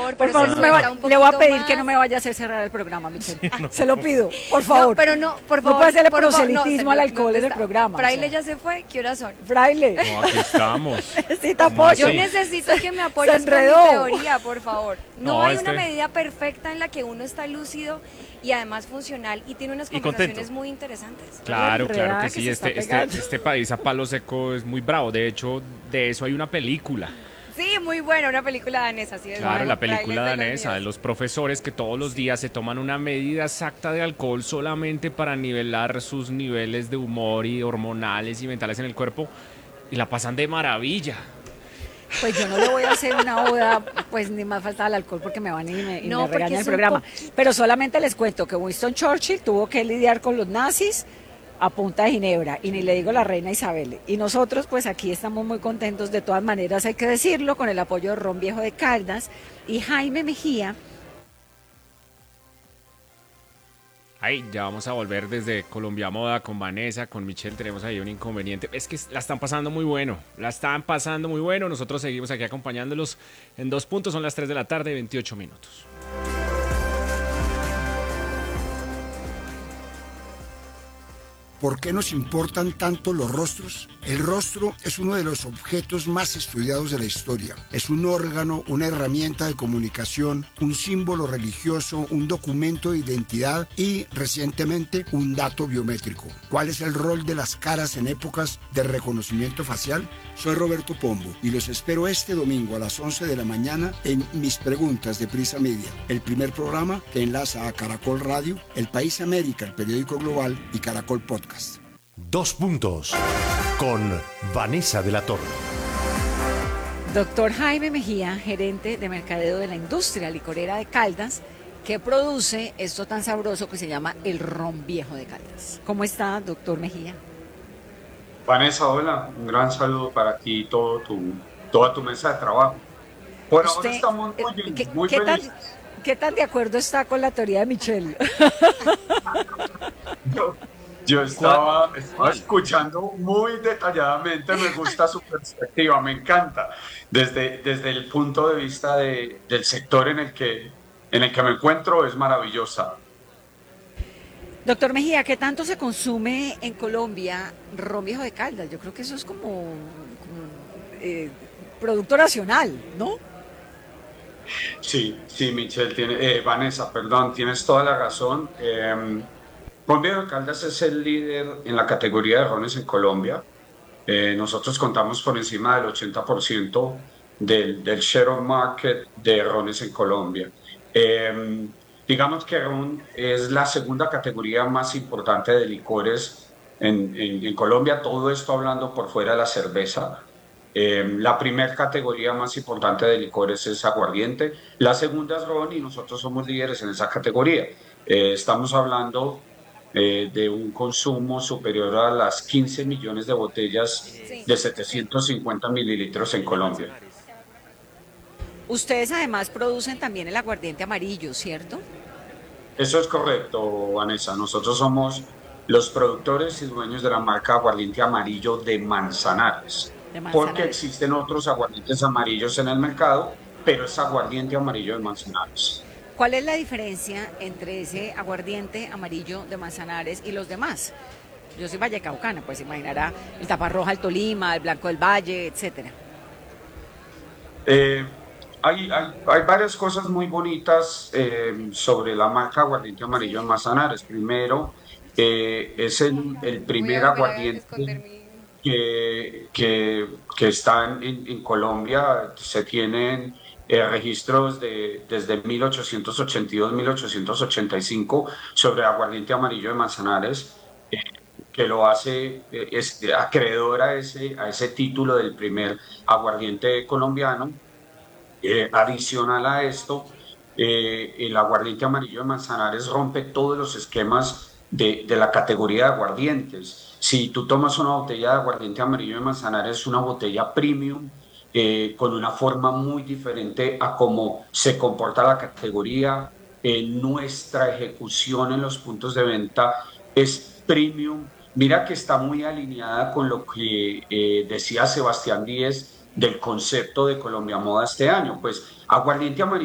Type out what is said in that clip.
favor, Por pero favor, se necesita un le voy a poquito pedir más. que no me vaya a hacer cerrar el programa, Michelle. Se lo pido, por favor. No, pero no, por No favor. puede hacerle por favor, proselitismo al alcohol ¿dónde en el está? programa. Fraile o sea. ya se fue, ¿qué horas son? Fraile, No, aquí estamos. necesita ¿Cómo apoyo. Yo así? necesito que me apoyes con mi enredó. teoría, por favor. No, No, hay una medida perfecta en la que uno está lúcido y además funcional y tiene unas Y conversaciones contento. muy interesantes. Claro, claro Enredada que que sí. se está pegando. Este país a palo seco es muy bravo. De hecho, de eso hay una película. Sí, muy buena, una película danesa, sí. Claro, la película Frailes de los danesa de míos. los profesores que todos los días se toman una medida exacta de alcohol solamente para nivelar sus niveles de humor y hormonales y mentales en el cuerpo y la pasan de maravilla. Pues yo no le voy a hacer una oda, pues ni más falta al alcohol porque me van y No, me porque regañan el es un programa. poquito. Pero solamente les cuento que Winston Churchill tuvo que lidiar con los nazis a punta de ginebra, y ni le digo la reina Isabel. Y nosotros pues aquí estamos muy contentos, de todas maneras hay que decirlo, con el apoyo de Ron Viejo de Caldas y Jaime Mejía. Ay, ya vamos a volver desde Colombia Moda con Vanessa, con Michelle. Tenemos ahí un inconveniente. Es que la están pasando muy bueno. La están pasando muy bueno. Nosotros seguimos aquí acompañándolos en 2 puntos. Son las 3 de la tarde, 28 minutos. ¿Por qué nos importan tanto los rostros? El rostro es uno de los objetos más estudiados de la historia. Es un órgano, una herramienta de comunicación, un símbolo religioso, un documento de identidad y, recientemente, un dato biométrico. ¿Cuál es el rol de las caras en épocas de reconocimiento facial? Soy Roberto Pombo y los espero este domingo a las 11 de la mañana en Mis Preguntas de Prisa Media, el primer programa que enlaza a Caracol Radio, El País América, el periódico global y Caracol Podcast. 2 puntos con Vanessa de la Torre. Doctor Jaime Mejía, gerente de mercadeo de la industria licorera de Caldas, que produce esto tan sabroso que se llama el ron viejo de Caldas. ¿Cómo está, doctor Mejía? Vanessa, hola, un gran saludo para ti y toda tu mesa de trabajo. Por ahora Usted, estamos muy bien, ¿qué, muy qué tan, felices. ¿qué tan de acuerdo está con la teoría de Michelle? Yo estaba escuchando muy detalladamente, me gusta su perspectiva, me encanta, desde el punto de vista del sector en el que me encuentro, es maravillosa. Doctor Mejía, ¿qué tanto se consume en Colombia ron viejo de Caldas? Yo creo que eso es como producto nacional, ¿no? Sí, sí, Michelle, Vanessa, perdón, tienes toda la razón. Ron Viejo de Caldas es el líder en la categoría de rones en Colombia. Nosotros contamos por encima del 80% del share of market de rones en Colombia. Digamos que ron es la segunda categoría más importante de licores en Colombia, todo esto hablando por fuera de la cerveza. La primera categoría más importante de licores es aguardiente, la segunda es ron y nosotros somos líderes en esa categoría. Estamos hablando de un consumo superior a las 15 millones de botellas Sí, de sí. 750 mililitros en Colombia. Ustedes además producen también el aguardiente amarillo, ¿cierto? Eso es correcto, Vanessa. Nosotros somos los productores y dueños de la marca Aguardiente Amarillo de Manzanares, De porque Manzanares. existen otros aguardientes amarillos en el mercado, pero es Aguardiente Amarillo de Manzanares. ¿Cuál es la diferencia entre ese aguardiente amarillo de Manzanares y los demás? Yo soy vallecaucana, pues imaginará el taparroja, el Tolima, el blanco del Valle, etcétera. Eh, hay varias cosas muy bonitas sobre la marca Aguardiente Amarillo de Manzanares. Primero, es el primer Cuidado que le vayan a aguardiente esconder mi... que están en Colombia. Se tienen registros desde 1882-1885 sobre aguardiente amarillo de Manzanares, que lo hace acreedor a ese título del primer aguardiente colombiano. Adicional a esto, el aguardiente amarillo de Manzanares rompe todos los esquemas de la categoría de aguardientes. Si tú tomas una botella de aguardiente amarillo de Manzanares, es una botella premium, con una forma muy diferente a cómo se comporta la categoría. Nuestra ejecución en los puntos de venta es premium. Mira que está muy alineada con lo que decía Sebastián Díez del concepto de Colombia Moda este año. Pues aguardiente amarillo